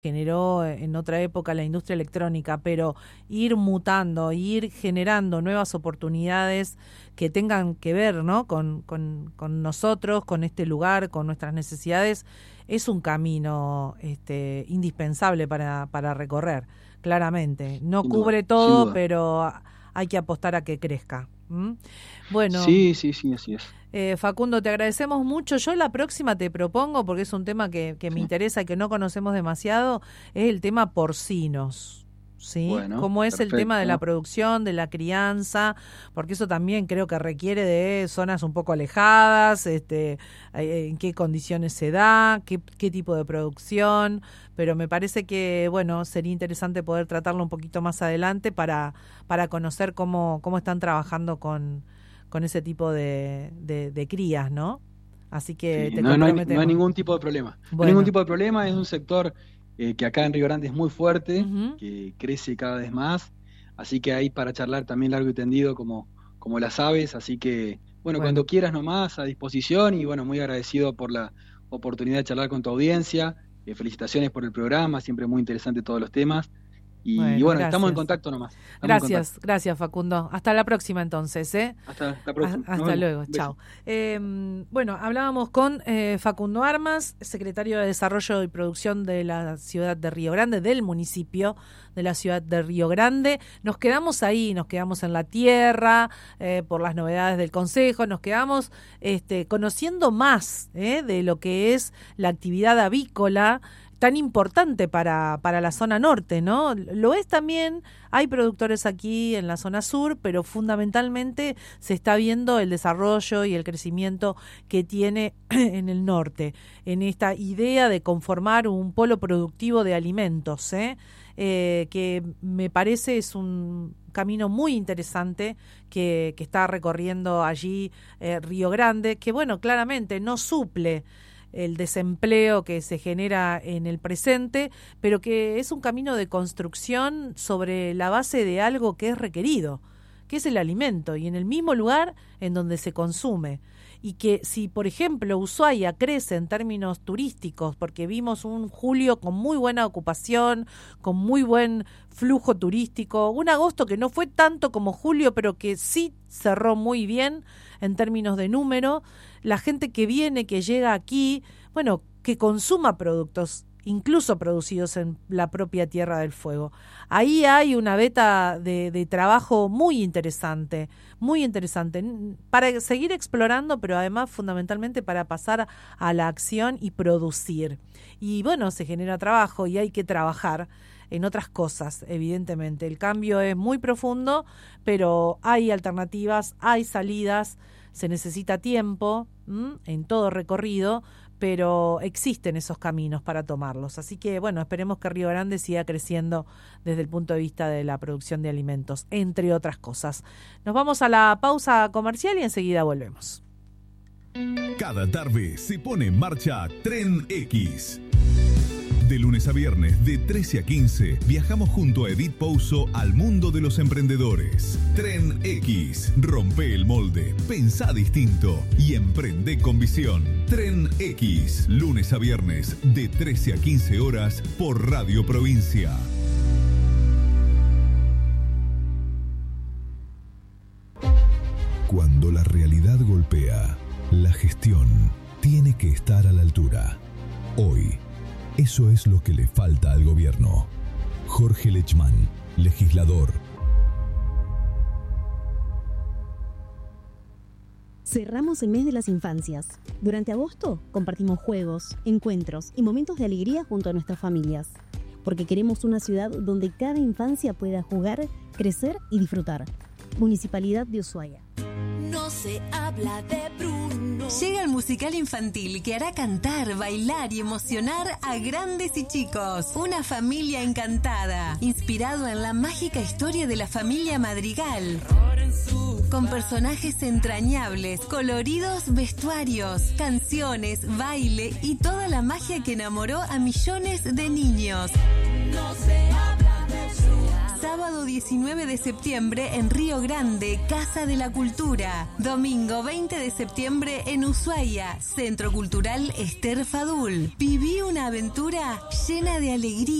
generó en otra época la industria electrónica, pero ir mutando, ir generando nuevas oportunidades que tengan que ver, ¿no?, con nosotros, con este lugar, con nuestras necesidades, es un camino indispensable para recorrer, claramente. No cubre todo, pero hay que apostar a que crezca. Bueno, sí, así es. Facundo, te agradecemos mucho. Yo la próxima te propongo, porque es un tema que me interesa y que no conocemos demasiado, es el tema porcinos, ¿sí? Bueno, cómo es perfecto. El tema de la producción, de la crianza, porque eso también creo que requiere de zonas un poco alejadas, en qué condiciones se da, qué tipo de producción, pero me parece que, bueno, sería interesante poder tratarlo un poquito más adelante para conocer cómo están trabajando con ese tipo de crías, ¿no? Así que Sí, te no comprometemos. hay ningún tipo de problema. Bueno. No hay ningún tipo de problema, es un sector que acá en Río Grande es muy fuerte, Uh-huh. que crece cada vez más, así que hay para charlar también largo y tendido como las aves, así que, bueno, cuando quieras nomás, a disposición, y bueno, muy agradecido por la oportunidad de charlar con tu audiencia, felicitaciones por el programa, siempre muy interesante todos los temas. Y bueno, estamos en contacto nomás. Gracias Facundo. Hasta la próxima entonces. Hasta la próxima. Hasta luego, chao. Bueno, hablábamos con Facundo Armas, secretario de Desarrollo y Producción de la ciudad de Río Grande, del municipio de la ciudad de Río Grande. Nos quedamos ahí, nos quedamos en la tierra, por las novedades del Consejo, nos quedamos conociendo más de lo que es la actividad avícola, tan importante para la zona norte, ¿no? Lo es también, hay productores aquí en la zona sur, pero fundamentalmente se está viendo el desarrollo y el crecimiento que tiene en el norte, en esta idea de conformar un polo productivo de alimentos, que me parece es un camino muy interesante que está recorriendo allí Río Grande, que bueno, claramente no suple el desempleo que se genera en el presente, pero que es un camino de construcción sobre la base de algo que es requerido, que es el alimento, y en el mismo lugar en donde se consume. Y que si, por ejemplo, Ushuaia crece en términos turísticos, porque vimos un julio con muy buena ocupación, con muy buen flujo turístico, un agosto que no fue tanto como julio, pero que sí cerró muy bien en términos de número, la gente que viene, que llega aquí, bueno, que consuma productos incluso producidos en la propia Tierra del Fuego. Ahí hay una beta de trabajo muy interesante para seguir explorando, pero además fundamentalmente para pasar a la acción y producir. Y bueno, se genera trabajo y hay que trabajar en otras cosas, evidentemente. El cambio es muy profundo, pero hay alternativas, hay salidas, se necesita tiempo en todo recorrido, pero existen esos caminos para tomarlos. Así que, bueno, esperemos que Río Grande siga creciendo desde el punto de vista de la producción de alimentos, entre otras cosas. Nos vamos a la pausa comercial y enseguida volvemos. Cada tarde se pone en marcha Tren X. De lunes a viernes, de 13 a 15, viajamos junto a Edith Pouso al mundo de los emprendedores. Tren X. Rompe el molde, pensá distinto y emprende con visión. Tren X. Lunes a viernes, de 13 a 15 horas, por Radio Provincia. Cuando la realidad golpea, la gestión tiene que estar a la altura. Hoy, eso es lo que le falta al gobierno. Jorge Lechman, legislador. Cerramos el mes de las infancias. Durante agosto compartimos juegos, encuentros y momentos de alegría junto a nuestras familias. Porque queremos una ciudad donde cada infancia pueda jugar, crecer y disfrutar. Municipalidad de Ushuaia. No se habla de Bruno. Llega el musical infantil que hará cantar, bailar y emocionar a grandes y chicos. Una familia encantada, inspirado en la mágica historia de la familia Madrigal. Con personajes entrañables, coloridos vestuarios, canciones, baile y toda la magia que enamoró a millones de niños. No se habla de Bruno. Sábado sábado 19 de septiembre en Río Grande, Casa de la Cultura. Domingo 20 de septiembre en Ushuaia, Centro Cultural Esther Fadul. Viví una aventura llena de alegría.